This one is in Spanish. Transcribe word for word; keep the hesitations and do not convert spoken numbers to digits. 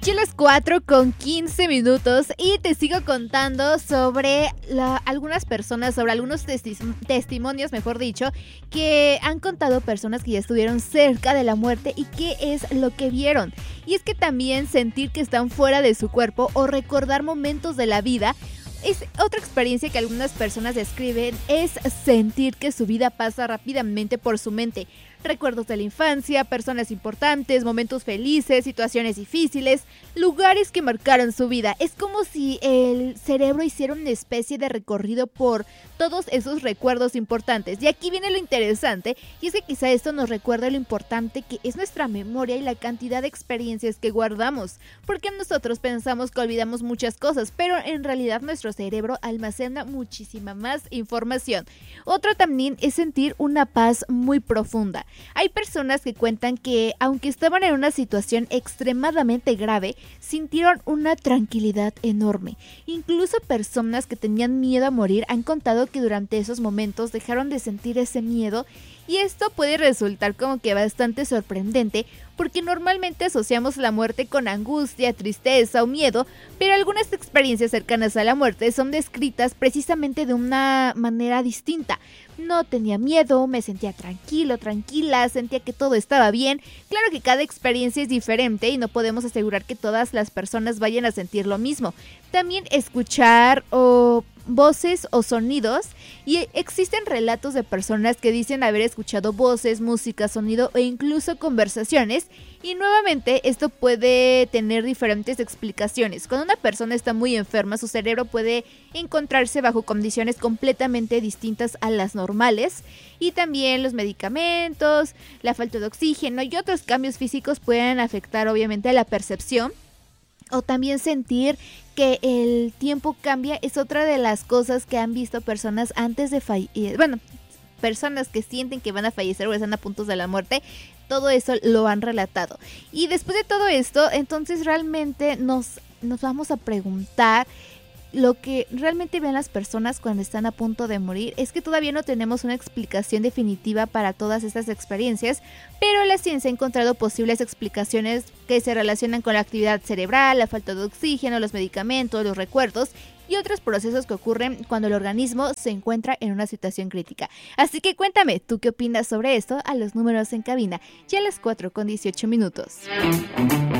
Ya las cuatro con quince minutos y te sigo contando sobre la, algunas personas, sobre algunos testi- testimonios, mejor dicho, que han contado personas que ya estuvieron cerca de la muerte y qué es lo que vieron. Y es que también sentir que están fuera de su cuerpo o recordar momentos de la vida es otra experiencia que algunas personas describen, es sentir que su vida pasa rápidamente por su mente. Recuerdos de la infancia, personas importantes, momentos felices, situaciones difíciles, lugares que marcaron su vida. Es como si el cerebro hiciera una especie de recorrido por todos esos recuerdos importantes. Y aquí viene lo interesante, y es que quizá esto nos recuerda lo importante que es nuestra memoria y la cantidad de experiencias que guardamos. Porque nosotros pensamos que olvidamos muchas cosas, pero en realidad nuestro cerebro almacena muchísima más información. Otro también es sentir una paz muy profunda. Hay personas que cuentan que, aunque estaban en una situación extremadamente grave, sintieron una tranquilidad enorme. Incluso personas que tenían miedo a morir han contado que durante esos momentos dejaron de sentir ese miedo, y esto puede resultar como que bastante sorprendente, porque normalmente asociamos la muerte con angustia, tristeza o miedo, pero algunas experiencias cercanas a la muerte son descritas precisamente de una manera distinta. No tenía miedo, me sentía tranquilo, tranquila, sentía que todo estaba bien. Claro que cada experiencia es diferente y no podemos asegurar que todas las personas vayan a sentir lo mismo. También escuchar o voces o sonidos, y existen relatos de personas que dicen haber escuchado voces, música, sonido e incluso conversaciones, y nuevamente esto puede tener diferentes explicaciones. Cuando una persona está muy enferma, su cerebro puede encontrarse bajo condiciones completamente distintas a las normales, y también los medicamentos, la falta de oxígeno y otros cambios físicos pueden afectar obviamente a la percepción. O también sentir que el tiempo cambia es otra de las cosas que han visto personas antes de fallecer. Bueno, personas que sienten que van a fallecer o están a punto de la muerte. Todo eso lo han relatado. Y después de todo esto, entonces realmente nos, nos vamos a preguntar, lo que realmente ven las personas cuando están a punto de morir es que todavía no tenemos una explicación definitiva para todas estas experiencias, pero la ciencia ha encontrado posibles explicaciones que se relacionan con la actividad cerebral, la falta de oxígeno, los medicamentos, los recuerdos y otros procesos que ocurren cuando el organismo se encuentra en una situación crítica. Así que cuéntame, ¿tú qué opinas sobre esto? A los números en cabina, ya a las cuatro con dieciocho minutos.